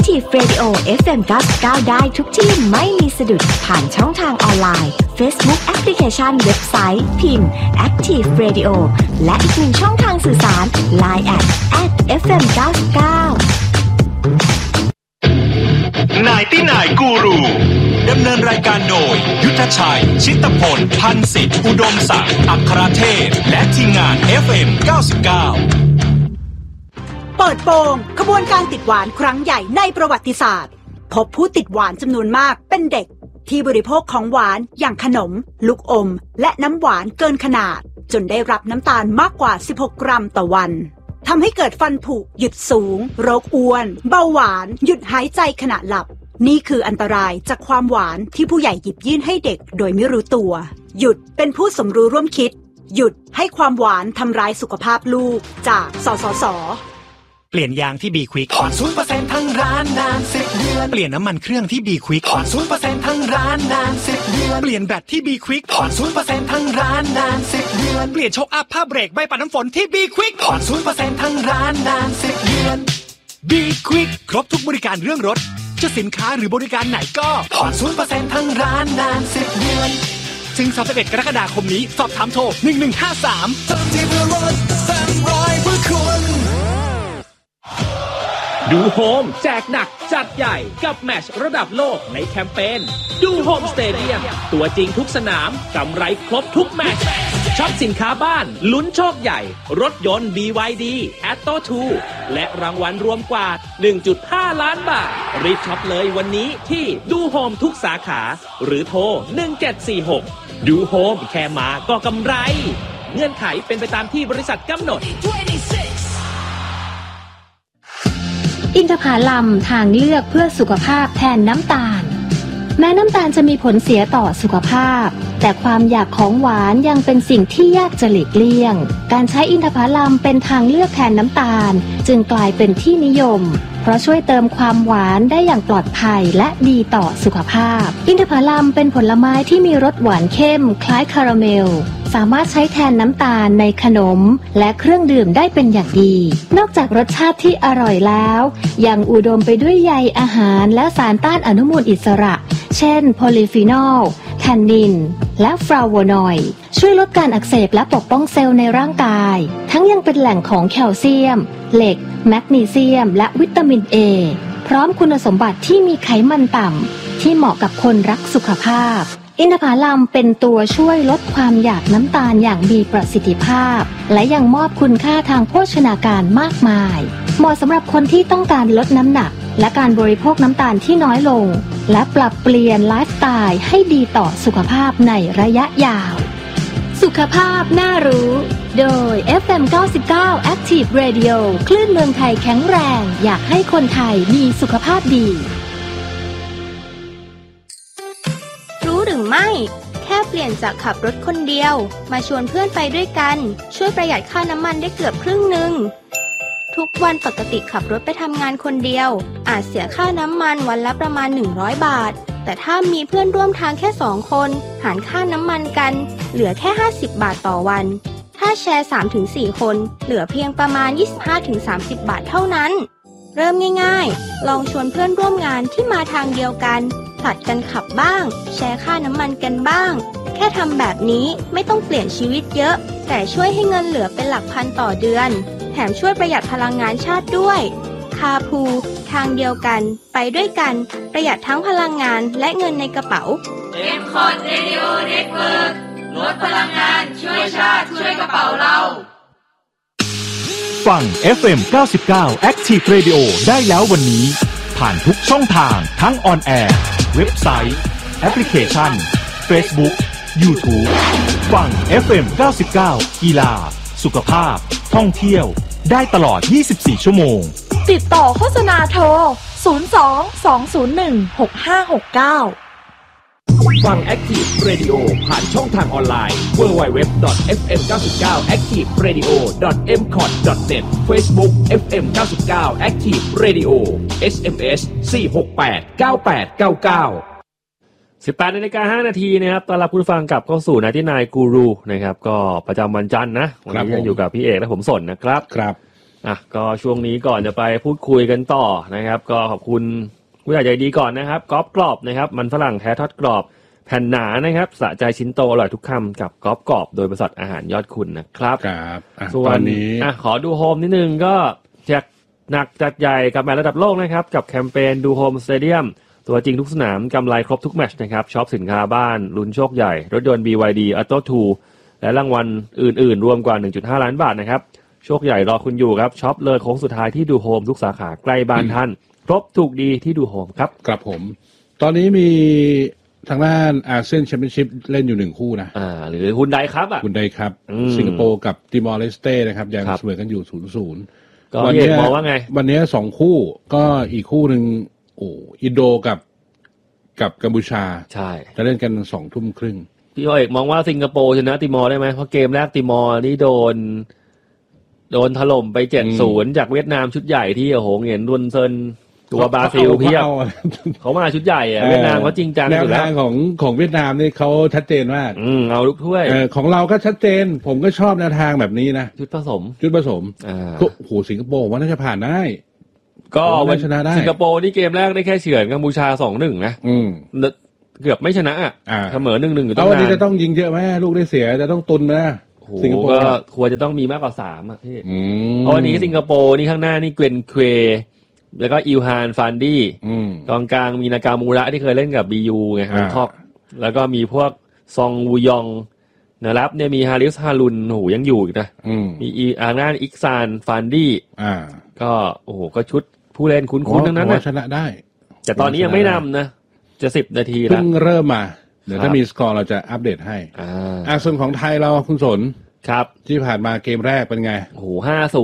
Active Radio FM 99ได้ทุกที่ไม่มีสะดุดผ่านช่องทางออนไลน์ Facebook แอปพลิเคชันเว็บไซต์พิมพ์ Active Radio และอีกหนึ่งช่องทางสื่อสาร Line @FM 99 นายที่นายกูรูดำเนินรายการโดยยุทธชัยชิตพลพันธ์สิทธิอุดมศักดิ์อัครเทพและทีมงาน FM 99 เปิดโปงขบวนการติดหวานครั้งใหญ่ในประวัติศาสตร์พบผู้ติดหวานจำนวนมากเป็นเด็กที่บริโภคของหวานอย่างขนมลูกอมและน้ำหวานเกินขนาดจนได้รับน้ำตาลมากกว่า16กรัมต่อวันทำให้เกิดฟันผุหยุดสูงโรคอ้วนเบาหวานหยุดหายใจขณะหลับนี่คืออันตรายจากความหวานที่ผู้ใหญ่หยิบยื่นให้เด็กโดยไม่รู้ตัวหยุดเป็นผู้สมรู้ร่วมคิดหยุดให้ความหวานทำร้ายสุขภาพลูกจากสสส. เปลี่ยนยางที่บีควิกผ่อน 0% ทั้งร้านนาน10เดือนเปลี่ยนน้ำมันเครื่องที่บีควิกผ่อน 0% ทั้งร้านนาน10เดือนเปลี่ยนแบตที่บีควิกผ่อน 0% ทั้งร้านนาน10เดือนเปลี่ยนโชคอัพผ้าเบรกใบปัดน้ำฝนที่บีควิกผ่อน 0% ทั้งร้านนาน10เดือนบีควิกครบทุกบริการเรื่องรถจะสินค้าหรือบริการไหนก็ผ่อน 0% ทั้งร้านนาน10เดือนถึง31 กรกฎาคมนี้สอบถามโทร1153จำที่เพื่อรถ300เพื่อคุณดูโฮมแจกหนักจัดใหญ่กับแมตช์ระดับโลกในแคมเปญดูโฮมสเตเดียมตัวจริงทุกสนามกำไรครบทุกแมตช์ช็อปสินค้าบ้านลุ้นโชคใหญ่รถยนต์ BYD Atto 2และรางวัลรวมกว่า 1.5 ล้านบาทรีบช็อปเลยวันนี้ที่ดูโฮมทุกสาขาหรือโทร1746ดูโฮมแค่มาก็กำไรเงื่อนไขเป็นไปตามที่บริษัทกำหนดอินทผลัมทางเลือกเพื่อสุขภาพแทนน้ำตาลแม้น้ำตาลจะมีผลเสียต่อสุขภาพแต่ความอยากของหวานยังเป็นสิ่งที่ยากจะหลีกเลี่ยงการใช้อินทผลัมเป็นทางเลือกแทนน้ำตาลจึงกลายเป็นที่นิยมเพราะช่วยเติมความหวานได้อย่างปลอดภัยและดีต่อสุขภาพอินทผลัมเป็นผลไม้ที่มีรสหวานเข้มคล้ายคาราเมลสามารถใช้แทนน้ำตาลในขนมและเครื่องดื่มได้เป็นอย่างดีนอกจากรสชาติที่อร่อยแล้วยังอุดมไปด้วยใยอาหารและสารต้านอนุมูลอิสระเช่นโพลีฟีนอลแทนนินและฟลาโวนอยด์ช่วยลดการอักเสบและปกป้องเซลล์ในร่างกายทั้งยังเป็นแหล่งของแคลเซียมเหล็กแมกนีเซียมและวิตามิน A พร้อมคุณสมบัติที่มีไขมันต่ำที่เหมาะกับคนรักสุขภาพอินทผลัมเป็นตัวช่วยลดความอยากน้ำตาลอย่างมีประสิทธิภาพและยังมอบคุณค่าทางโภชนาการมากมายเหมาะสำหรับคนที่ต้องการลดน้ำหนักและการบริโภคน้ำตาลที่น้อยลงและปรับเปลี่ยนไลฟ์สไตล์ให้ดีต่อสุขภาพในระยะยาวสุขภาพน่ารู้โดย FM 99 Active Radio คลื่นเมืองไทยแข็งแรงอยากให้คนไทยมีสุขภาพดีรู้หรือไม่แค่เปลี่ยนจากขับรถคนเดียวมาชวนเพื่อนไปด้วยกันช่วยประหยัดค่าน้ำมันได้เกือบครึ่งนึงทุกวันปกติขับรถไปทำงานคนเดียวอาจเสียค่าน้ำมันวันละประมาณ100 บาทแต่ถ้ามีเพื่อนร่วมทางแค่2 คนหารค่าน้ำมันกันเหลือแค่50 บาทต่อวันถ้าแชร์ 3-4 คนเหลือเพียงประมาณ 25-30 บาทเท่านั้นเริ่มง่ายๆลองชวนเพื่อนร่วมงานที่มาทางเดียวกันผลัดกันขับบ้างแชร์ค่าน้ำมันกันบ้างแค่ทำแบบนี้ไม่ต้องเปลี่ยนชีวิตเยอะแต่ช่วยให้เงินเหลือเป็นหลักพันต่อเดือนแถมช่วยประหยัดพลังงานชาติด้วยคาพูทางเดียวกันไปด้วยกันประหยัดทั้งพลังงานและเงินในกระเป๋า M-Cod Radio Network ลดพลังงานช่วยชาติช่วยกระเป๋าเราฟัง FM 99 Active Radio ได้แล้ววันนี้ผ่านทุกช่องทางทั้งออนแอร์เว็บไซต์แอปพลิเคชัน Facebook YouTube ฟัง FM 99กีฬาสุขภาพท่องเที่ยวได้ตลอด24ชั่วโมงติดต่อโฆษณาโทร02-201-6569 ฟัง Active Radio ผ่านช่องทางออนไลน์ www.fm99activeradio.mcod.net Facebook FM 99 Active Radio SMS 4689899 18:05 น.นะครับต้อนรับผู้ฟังกลับเข้าสู่นายที่นายกูรูนะครับก็ประจำวันจันทร์นะวันนี้ยังอยู่กับพี่เอกและผมสนนะครับครับก็ช่วงนี้ก่อนจะไปพูดคุยกันต่อนะครับก็ขอบคุณผู้ใหญ่ใจดีก่อนนะครับก๊อฟกรอบนะครับมันฝรั่งแท้ทอดกรอบแผ่นหนานะครับสะใจชิ้นโตอร่อยทุกคำกับก๊อฟกรอบโดยบริษัทอาหารยอดคุณนะครับครับส่วนนี้ขอดูโฮมนิดนึงก็แจกหนักจัดใหญ่กับแมตช์ระดับโลกนะครับกับแคมเปญดูโฮมสเตเดียมตัวจริงทุกสนามกำไรครบทุกแมตช์นะครับช็อปสินค้าบ้านลุ้นโชคใหญ่รถยนต์ BYD Auto 2และรางวัลอื่นๆรวมกว่า 1.5 ล้านบาทนะครับโชคใหญ่รอคุณอยู่ครับช็อปเลยโค้งสุดท้ายที่ดูโฮมทุกสาขาใกล้บ้านท่านครบถูกดีที่ดูโฮมครับครับผมตอนนี้มีทางด้านอาเซียนแชมเปี้ยนชิพเล่นอยู่1คู่นะหรือฮุนไดครับฮุนไดครับสิงคโปร์กับติมอร์เลสเต้นะครับยังเสมอกันอยู่ 0-0 ก็วันนี้มองว่าไงวันนี้2คู่ก็อีกคู่นึงอินโดกับกัมพูชาใช่จะเล่นกัน 20:30 น. พี่เอกมองว่าสิงคโปร์ชนะติมอร์ได้ไหมเพราะเกมแรกติมอร์นี่โดนถล่มไป 7-0 จากเวียดนามชุดใหญ่ที่โอ้โหเห็นรุนเซินตัวบราซิลเพียบเขามาชุดใหญ่เวียดนามเขาจริงจังอยู่แล้วแนวทางของเวียดนามนี่เขาชัดเจนมากเอาลูกถ้วยของเราก็ชัดเจนผมก็ชอบแนวทางแบบนี้นะชุดผสมก็โอ้โหสิงคโปร์ว่าน่าจะผ่านได้ก็วันชนะได้สิงคโปร์นี่เกมแรกได้แค่เฉือนกัมพูชา 2-1 นะเกือบไม่ชนะเสมอ 1-1 อยู่ตั้งนานวันนี้จะต้องยิงเยอะไหมลูกได้เสียจะต้องตุนนะสิงคโปร์ก็ควรจะต้องมีมากกว่า3อ่ะพี่เพราะวันนี้สิงคโปร์นี่ข้างหน้านี่เกวนเควแล้วก็อิลฮานฟานดี้กองกลางมีนากามูระที่เคยเล่นกับ BU ไงครับท็อปแล้วก็มีพวกซองวูยองนะครับเนี่ยมีฮาริสฮารุนโหยังอยู่อีกนะมีอาร์นานอิกซานฟานดี้ก็โอ้โหก็ชุดผู้เล่นคุ้นๆทั้งนั้นนะชนะได้แต่ตอนนี้ยังไม่นำนะจะ10 นาทีแล้วเพิ่งเริ่มมาเดี๋ยวถ้ามีสกอร์เราจะอัปเดตให้ส่วนของไทยเราคุณสนครับที่ผ่านมาเกมแรกเป็นไงโอ้โห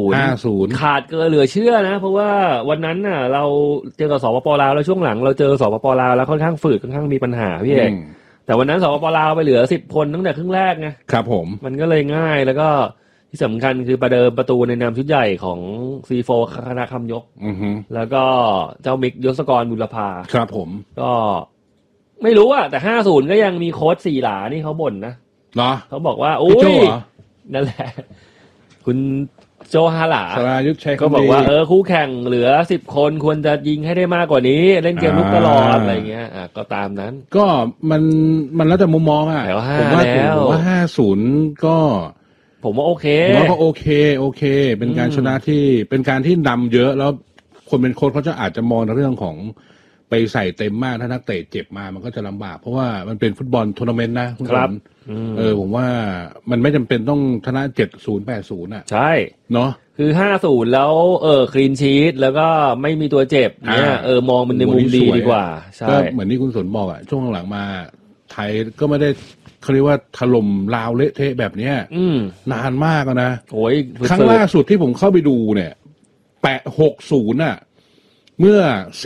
5-0 ขาดเกินเหลือเชื่อนะเพราะว่าวันนั้นน่ะเราเจอกับสปป.ลาวแล้วช่วงหลังเราเจอสปป.ลาวแล้วค่อนข้างฝืดค่อนข้างมีปัญหาพี่เอกแต่วันนั้นสปป.ลาวไปเหลือ10 คนตั้งแต่ครึ่งแรกไงครับผมมันก็เลยง่ายแล้วก็ที่สำคัญคือประเดิมประตูในนามชุดใหญ่ของ C4 คณะคำยกแล้วก็เจ้ามิกยศกรบุรพาครับผมก็ไม่รู้อ่ะแต่5-0ก็ยังมีโค้ช4หลานี่เขาบ่นนะเหรอเขาบอกว่าโอ้ยนั่นแหละคุณโจฮาหลาสรายุทธชัยก็บอกว่าคู่แข่งเหลือ10 คนควรจะยิงให้ได้มากกว่านี้เล่นเกมลุกตลอดอะไรเงี้ยก็ตามนั้นก็มันแล้วแต่มุมมองอ่ะผมว่า5-0ก็ผมว่าโอเคผมว่าก็โอเคเป็นการชนะที่เป็นการที่นำเยอะแล้วคนเป็นโค้ชเขาจะอาจจะมองในเรื่องของไปใส่เต็มมากถ้านักเตะเจ็บมามันก็จะลำบากเพราะว่ามันเป็นฟุตบอลทัวร์นาเมนต์นะครับผมว่ามันไม่จำเป็นต้องชนะ 70 80อ่ะใช่เนาะคือ5-0แล้วคลีนชีทแล้วก็ไม่มีตัวเจ็บเนี่ยมองมันในมุมดีกว่าใช่ก็เหมือนที่คุณสนบอกอ่ะช่วงหลังมาไทยก็ไม่ได้เขาเรียกว่าถล่มลาวเละเทะแบบเนี้ยนานมากนะโอ้ยครั้งล่าสุดที่ผมเข้าไปดูเนี่ยแปะ 60น่ะเมื่อ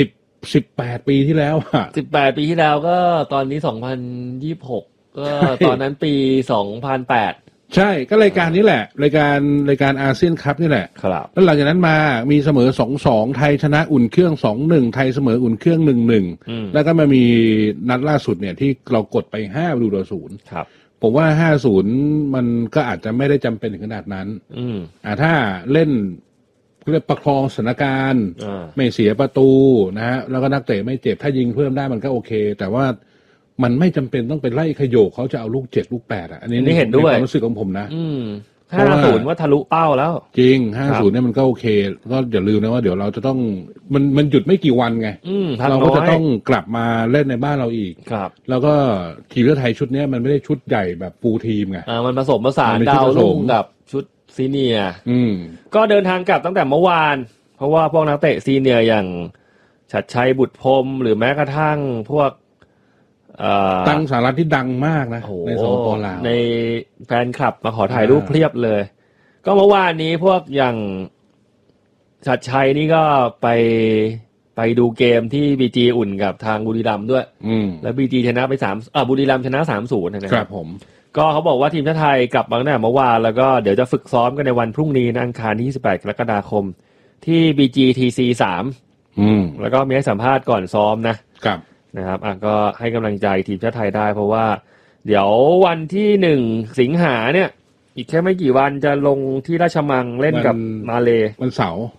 18 ปีที่แล้วอ่ะ 18 ปีที่แล้วก็ตอนนี้2026ก็ตอนนั้นปี2008 ใช่ก็รายการนี้แหละรายการอาเซียนคัพนี่แหละครับแล้วหลังจากนั้นมามีเสมอ 2-2 ไทยชนะอุ่นเครื่อง 2-1 ไทยเสมออุ่นเครื่อง 1-1 แล้วก็มามีนัดล่าสุดเนี่ยที่เรากดไป5-0 ครับผมว่า5-0มันก็อาจจะไม่ได้จำเป็นถึงขนาดนั้นถ้าเล่นเรียกประคองสถานการณ์ไม่เสียประตูนะฮะแล้วก็นักเตะไม่เจ็บถ้ายิงเพิ่มได้มันก็โอเคแต่ว่ามันไม่จำเป็นต้องไปไล่ขยโยกเขาจะเอาลูก7ลูก8อ่ะอันนี้เห็นด้วยความรู้สึกของผมนะ 50ว่าทะลุเป้าแล้วจริง50เนี่ยมันก็โอเคก็อย่าลืมนะว่าเดี๋ยวเราจะต้องมันหยุดไม่กี่วันไงเราก็จะต้องกลับมาเล่นในบ้านเราอีกแล้วก็ทีมไทยชุดนี้มันไม่ได้ชุดใหญ่แบบฟูลทีมไงมันผสมผสานดาวรุ่งกับชุดซีเนียร์ก็เดินทางกลับตั้งแต่เมื่อวานเพราะว่าพวกนักเตะซีเนียร์อย่างชัดชัยบุตรพรหมหรือแม้กระทั่งพวกตั้งสารัฐที่ดังมากนะในสปป.ลาวในแฟนคลับมาขอถ่ายรูปเพียบเลยก็เมื่อวานนี้พวกอย่างชัดชัยนี่ก็ไปดูเกมที่บีจีอุ่นกับทางบุรีรัมย์ด้วยแล้วบีจีชนะไปบุรีรัมย์ชนะ 3-0 นะครับผมก็เขาบอกว่าทีมชาติไทยกลับมาตั้งแต่เมื่อวานแล้วก็เดี๋ยวจะฝึกซ้อมกันในวันพรุ่งนี้อังคารที่28 กรกฎาคมที่ BGTC 3แล้วก็มีให้สัมภาษณ์ก่อนซ้อมนะครับก็ให้กำลังใจทีมชาติไทยได้เพราะว่าเดี๋ยววันที่1 สิงหาเนี่ยอีกแค่ไม่กี่วันจะลงที่ราชมังเล่นกับมาเลวันเสาร์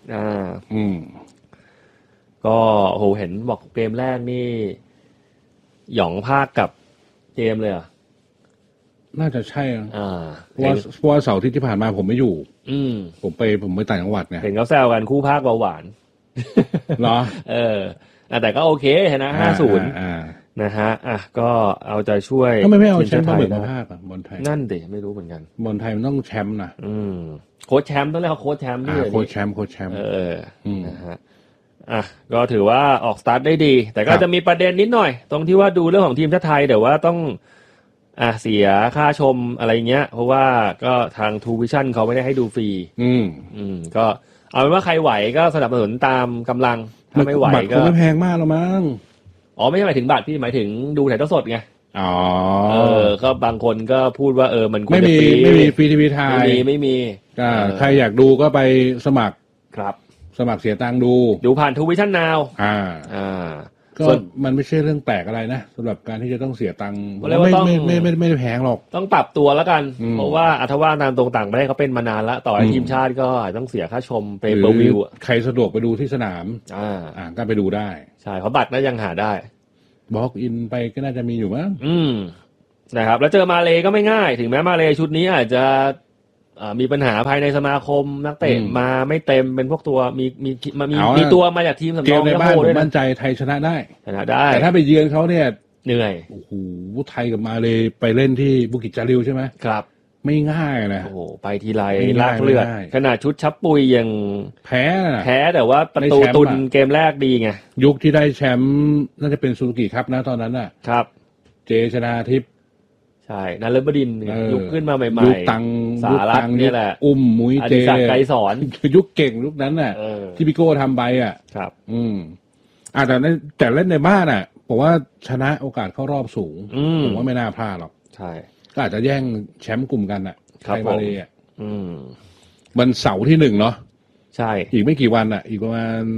ก็โหเห็นบอกเกมแรกนี่หยองภาคกับเจมเลยอ่ะน่าจะใช่เพราะว่าเสาร์ที่ผ่านมาผมไม่อยู่ผมไปต่างจังหวัดไงเห็นเขาแซวกันคู่ภาคเบาหวานเหรอแต่ก็โอเคนะ 5-0 นะฮะก็เอาใจช่วยก็ไม่เอาแชมป์มาเหมือนภาคบอลไทยนั่นดิไม่รู้เหมือนกันบอลไทยมันต้องแชมป์นะโค้ชแชมป์ต้องเรียกเขาโค้ชแชมป์ด้วยโค้ชแชมป์นะฮะก็ถือว่าออกสตาร์ทได้ดีแต่ก็จะมีประเด็นนิดหน่อยตรงที่ว่าดูเรื่องของทีมชาติไทยแต่ว่าต้องเสียค่าชมอะไรเงี้ยเพราะว่าก็ทาง True Vision เขาไม่ได้ให้ดูฟรีก็เอาเป็นว่าใครไหวก็สนับสนุนตามกำลังถ้าไม่ไหวก็ไม่แพงมากหรอกมั้งไม่ใช่หมายถึงบัตรพี่หมายถึงดูถ่ายทอดสดไงก็บางคนก็พูดว่ามันควรจะไม่มีฟรีทีวีไทยไม่มีใครอยากดูก็ไปสมัครครับสมัครเสียตังค์ดูผ่าน True Vision Now ก็มันไม่ใช่เรื่องแปลกอะไรนะสำหรับการที่จะต้องเสียตังค์ไม่ได้แพงหรอกต้องปรับตัวแล้วกันเพราะว่าถ้าว่าตามตรงต่างประเทศเขาเป็นมานานแล้วต่อให้ทีมชาติก็ต้องเสียค่าชมเปเปอร์วิวใครสะดวกไปดูที่สนามก็ไปดูได้ใช่เพราะบัตรน่ายังหาได้บล็อกอินไปก็น่าจะมีอยู่มั้งนะครับแล้วเจอมาเลก็ไม่ง่ายถึงแม้มาเลชุดนี้อาจจะมีปัญหาภายในสมาคมนักเตะมาไม่เต็มเป็นพวกตัวมีตัวมาจากทีมสำรองในบ้านมั่นใจไทยชนะได้แต่ถ้าไปเยือนเขาเนี่ยเหนื่อยโอ้โหไทยกับมาเลไปเล่นที่บุกิจจาริวใช่ไหมครับไม่ง่ายนะโอ้โหไปทีไรลากเลือดขนาดชุดชับปุยยังแพ้แต่ว่าประตูตุนเกมแรกดีไงยุคที่ได้แชมป์น่าจะเป็นซูซูกิครับนะตอนนั้นน่ะครับเจชนาทิพย์ใช่นฤบดินทร์ยุคขึ้นมาใหม่ๆยุคตังสารัตน์นี่แหละมุ้ยเจไกรสอนยุคเก่งยุคนั้นน่ะที่พี่โก้ทำไปครับแต่เล่นในบ้านผมว่าชนะโอกาสเข้ารอบสูงผมว่าไม่น่าพลาดหรอกใช่ก็อาจจะแย่งแชมป์กลุ่มกันไทยมาเลวันเสาร์ที่1เนาะใช่อีกไม่กี่วันอีกประมาณ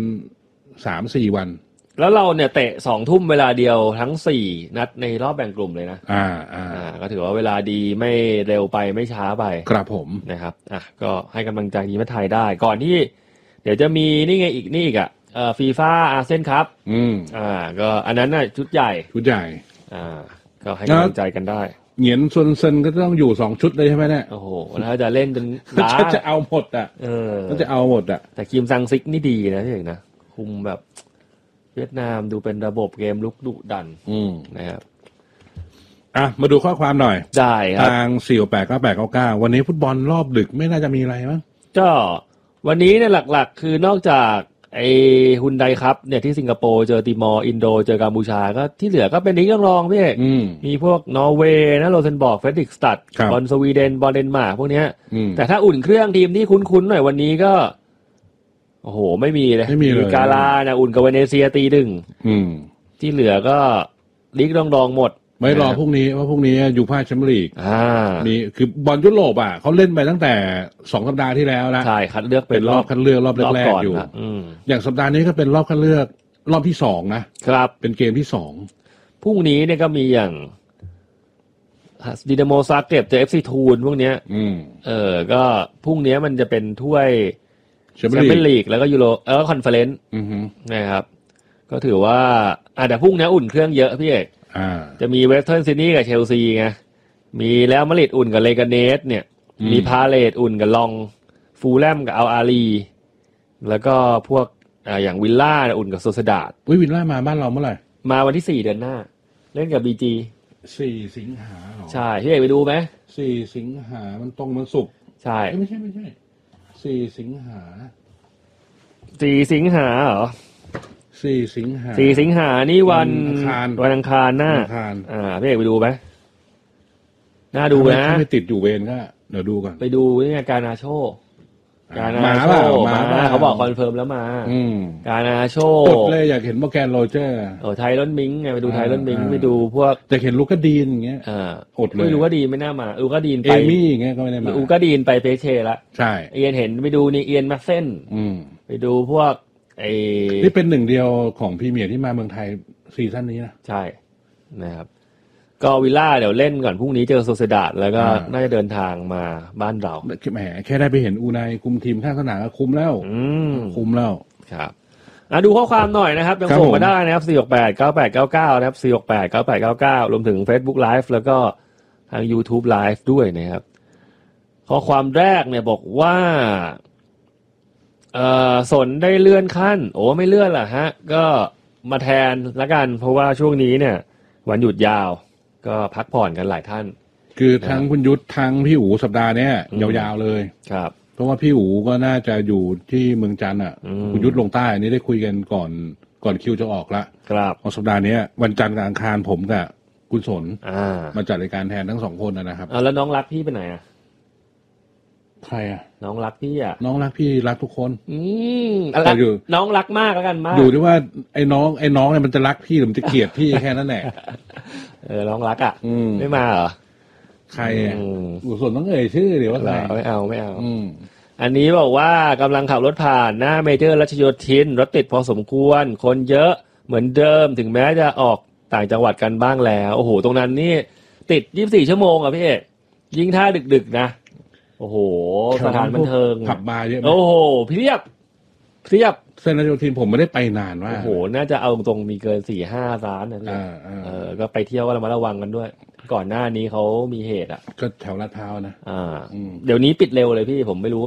3-4 วันแล้วเราเนี่ยเตะ 20:00 นเวลาเดียวทั้ง4นัดในรอบแบ่งกลุ่มเลยนะก็ถือว่าเวลาดีไม่เร็วไปไม่ช้าไปครับผมนะครับก็ให้กำลังใจทีมไทยได้ก่อนที่เดี๋ยวจะมีนี่ไงอีกFIFA อาเซียนคัพก็อันนั้นน่ะชุดใหญ่ก็ให้กำลังใจกันได้เหงียนซวนเซินก็ต้องอยู่2ชุดเลยใช่ไหมเนี่ยโอ้โหแล้วจะเล่นจนจะเอาหมดก็จะเอาหมดแต่คิมซังซิกนี่ดีนะพี่เอกนะคุมแบบเวียดนามดูเป็นระบบเกมลุกดุดันนะครับมาดูข้อความหน่อยได้ครับทาง4689899วันนี้ฟุตบอลรอบดึกไม่น่าจะมีอะไรมั้งก็วันนี้เนี่ยหลักๆคือนอกจากไอ้ฮุนไดครับเนี่ยที่สิงคโปร์เจอติมอร์อินโดเจอกัมพูชาก็ที่เหลือก็เป็นลีกรองพี่เอกมีพวกนอร์เวย์นะโรเซนบอร์กเฟรดริกสตัดบอลสวีเดนบอลเดนมาร์กพวกเนี้ยแต่ถ้าอุ่นเครื่องทีมที่คุ้นๆหน่อยวันนี้ก็โอ้โหไม่มีเลยมีกาลานะอุ่นกับเวเนเซียตี1ที่เหลือก็ลีกรองหมดไม่รอพรุ่งนี้เพราะพรุ่งนี้ยูฟ่าแชมเปี้ยนลีกมีคือบอลยุโรปเขาเล่นไปตั้งแต่2สัปดาห์ที่แล้วนะใช่คัดเลือกเป็นรอบคัดเลือกรอบแรกๆอยู่อย่างสัปดาห์นี้ก็เป็นรอบคัดเลือกรอบที่2นะครับเป็นเกมที่2 พรุ่งนี้เนี่ยก็มีอย่างดินาโมซาเกร็บเจอ FC ทูลพวกเนี้ยก็พรุ่งนี้มันจะเป็นถ้วยแชมเปี้ยนลีกแล้วก็ยูโรแล้วก็คอนเฟอเรนซ์นะครับก็ถือว่าแต่พรุ่งนี้อุ่นเครื่องเยอะพี่เอกจะมีเวสเทิร์นซิดนีย์กับเชลซีไงมีแล้วมาดริดอุ่นกับเลกาเนสเนี่ยมีพาเลตอุ่นกับลองฟูลแลมกับอัลอารีแล้วก็พวกอย่างวิลล่าอุ่นกับโซเซดาดวิลล่ามาบ้านเราเมื่อไหร่มาวันที่4เดือนหน้าเล่นกับบีจี 4 สิงหาหรอใช่พี่เอกไปดูไหม 4 สิงหามันตรงมันศุกร์ใช่ไม่ใช่4 สิงหาเหรอ 4 สิงหา 4 สิงหานี่วันอังคารหน้าพี่เอกไปดูไหมน่าดูนะถ้าไม่ติดอยู่เวรก็เดี๋ยวดูก่อนไปดูนี่การนาโชการนาโชมาเขาบอกคอนเฟิร์มแล้วมาการนาโชกดเลยอยากเห็นโมแกนโรเจอร์ไทรอนมิงไงไปดูไทรอนมิงไปดูพวกจะเห็นลูกกดีนอย่างเงี้ยอดเลยไม่รู้ว่าดีไม่น่ามาลูกกดีนไปเอมี่อย่างเงี้ยก็ไม่ได้มาลูกกดีนไปเพเชละใช่เอียนเห็นไปดูนี่เอียนมาเส้นไปดูพวกนี่เป็นหนึ่งเดียวของพรีเมียร์ที่มาเมืองไทยซีซั่นนี้นะใช่นะครับก็วิลล่าเดี๋ยวเล่นก่อนพรุ่งนี้เจอโซเซดาดแล้วก็น่าจะเดินทางมาบ้านเราแหมแค่ได้ไปเห็นอูไนคุมทีมข้างสนามก็คุ้มแล้วคุ้มแล้วครับดูข้อความหน่อยนะครับยังส่งมาได้นะครับ4689899นะครับ4689899รวมถึง Facebook Live แล้วก็ทาง YouTube Live ด้วยนะครับข้อความแรกเนี่ยบอกว่าสนได้เลื่อนขั้นโอ้ไม่เลื่อนล่ะฮะก็มาแทนละกันเพราะว่าช่วงนี้เนี่ยวันหยุดยาวก็พักผ่อนกันหลายท่านคือทั้งคุณยุทธทั้งพี่อู๋สัปดาห์เนี้ยยาวๆเลยครับเพราะว่าพี่อู๋ก็น่าจะอยู่ที่เมืองจันทร์คุณยุทธลงใต้อันนี้ได้คุยกันก่อนคิวจะออกละครับสัปดาห์นี้วันจันทร์กับอังคารผมกับคุณสนมาจัดรายการแทนทั้ง2คนนะครับแล้วน้องรักพี่ไปไหนใครน้องรักพี่น้องรักพี่รักทุกคนอะไรน้องรักมากแล้วกันมากดูด้วยว่าไอ้น้องเนี่ยมันจะรักพี่หรือมันจะเกลียดพี่แค่นั้นแหละน้องรักไม่มาเหรอใครส่วนต้องเอ่ยชื่อเดี๋ยวว่าใครไม่เอาอันนี้บอกว่ากำลังขับรถผ่านหน้าเมเจอร์รัชโยธินรถติดพอสมควรคนเยอะเหมือนเดิมถึงแม้จะออกต่างจังหวัดกันบ้างแล้วโอ้โหตรงนั้นนี่ติด24ชั่วโมงอ่ะพี่ยิ่งถ้าดึกๆนะโอ้โหสถานบันเทิงผับบาร์เยอะโอ้โหเพียบเส้นรัชโยธินผมไม่ได้ไปนานว่าโอ้โหน่าจะเอาตรงมีเกิน 4-5 ร้านนะพี่ก็ไปเที่ยวก็ระวังกันด้วยก่อนหน้านี้เขามีเหตุก็แถวลาดพร้าวนะเดี๋ยวนี้ปิดเร็วเลยพี่ผมไม่รู้